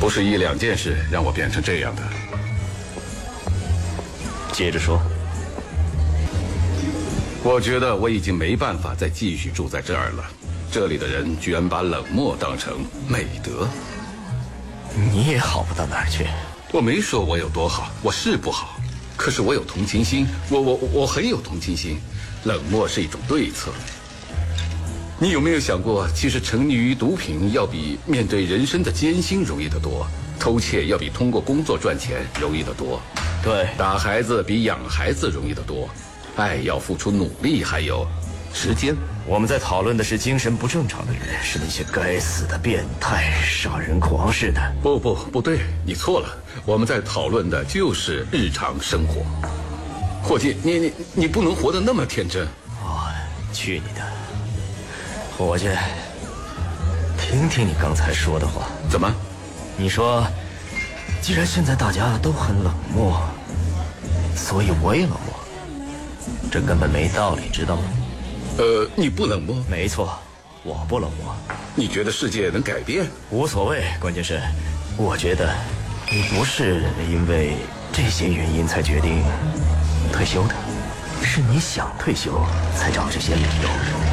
不是一两件事让我变成这样的。 接着说。 我觉得我已经没办法再继续住在这儿了。这里的人居然把冷漠当成美德。 你也好不到哪儿去。 我没说我有多好，我是不好，可是我有同情心，我很有同情心。冷漠是一种对策。你有没有想过，其实沉溺于毒品要比面对人生的艰辛容易得多，偷窃要比通过工作赚钱容易得多， 对， 打孩子比养孩子容易得多，爱要付出努力，还有时间。 我们在讨论的是精神不正常的人，是那些该死的变态、杀人狂似的。 不对，你错了。我们在讨论的就是日常生活。伙计，你不能活得那么天真。 哦，去你的！伙计，听听你刚才说的话。 怎么？ 你说，既然现在大家都很冷漠，所以我也冷漠，这根本没道理，知道吗？ 你不冷漠？ 没错，我不冷漠。 你觉得世界能改变？ 无所谓，关键是，我觉得你不是因为这些原因才决定退休的，是你想退休才找这些理由。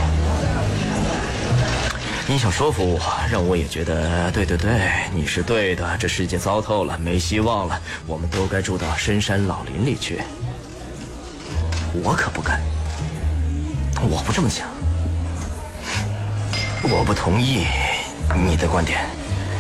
你想说服我，让我也觉得对，你是对的，这世界糟透了，没希望了，我们都该住到深山老林里去。我可不敢。我不这么想，我不同意你的观点，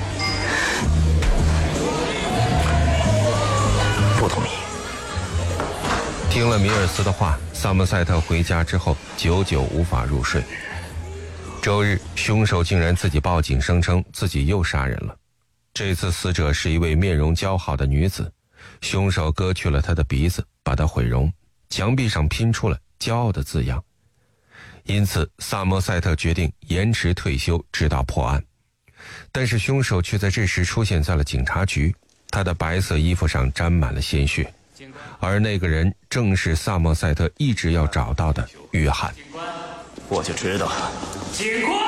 不同意。 听了米尔斯的话，萨默塞特回家之后久久无法入睡。周日，凶手竟然自己报警，声称自己又杀人了。这次死者是一位面容姣好的女子，凶手割去了她的鼻子，把她毁容，墙壁上拼出了骄傲的字样。因此，萨默塞特决定延迟退休，直到破案。但是凶手却在这时出现在了警察局，他的白色衣服上沾满了鲜血，而那个人正是萨默塞特一直要找到的约翰。 我就知道， 警官，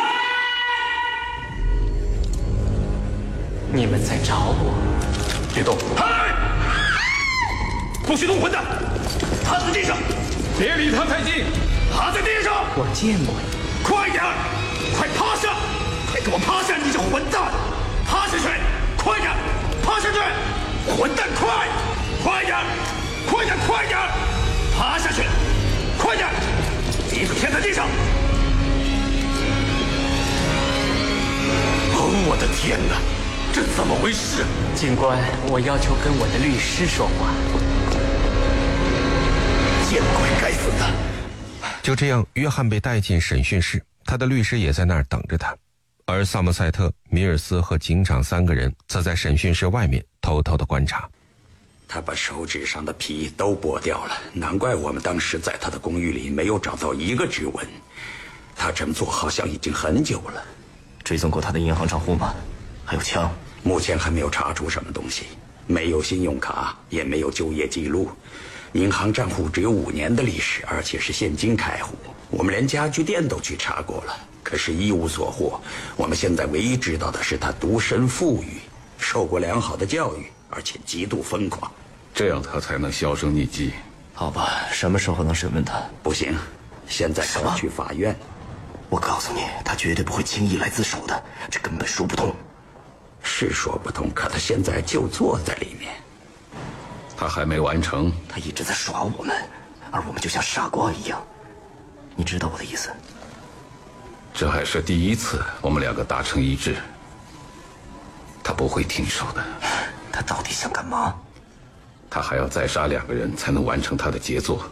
你们在找我。 别动！ 嗨！不许动，混蛋！趴在地上， 别离他太近。 趴在地上！我见过你，快点，快趴下！快给我趴下！你这混蛋，趴下去！快点，趴下去！混蛋，快点，快点，趴下去！快点，衣服贴在地上！哦，我的天哪，这怎么回事？ 警官，我要求跟我的律师说话。 见鬼，该死的！ 就这样，约翰被带进审讯室，他的律师也在那儿等着他。而萨默塞特、米尔斯和警长3个人则在审讯室外面偷偷的观察。 他把手指上的皮都剥掉了，难怪我们当时在他的公寓里没有找到一个指纹。他这么做好像已经很久了。 追踪过他的银行账户吗？还有枪？ 目前还没有查出什么东西，没有信用卡，也没有就业记录。银行账户只有5年的历史，而且是现金开户。我们连家具店都去查过了，可是一无所获。我们现在唯一知道的是他独身富裕，受过良好的教育，而且极度疯狂。 这样他才能销声匿迹。 好吧，什么时候能审问他？ 不行，现在要去法院。 我告诉你，他绝对不会轻易来自首的，这根本说不通。 是说不通，可他现在就坐在里面。 他还没完成。 他一直在耍我们，而我们就像傻瓜一样。你知道我的意思？ 这还是第一次我们2个达成一致。他不会停手的。 他到底想干嘛？ 他还要再杀2个人才能完成他的杰作。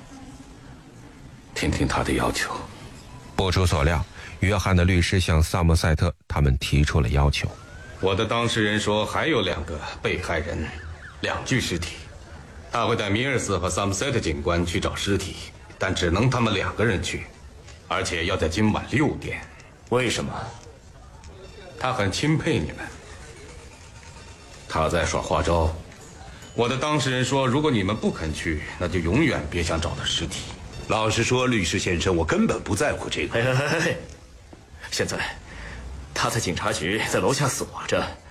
听听他的要求。 不出所料，约翰的律师向萨默塞特他们提出了要求。 我的当事人说还有2个被害人，2具尸体，他会带米尔斯和萨姆塞特警官去找尸体，但只能他们2个人去，而且要在今晚6点。 为什么？ 他很钦佩你们。 他在耍花招。 我的当事人说，如果你们不肯去，那就永远别想找到尸体。 老实说，律师先生，我根本不在乎这个。 嘿，现在他在警察局，在楼下锁着。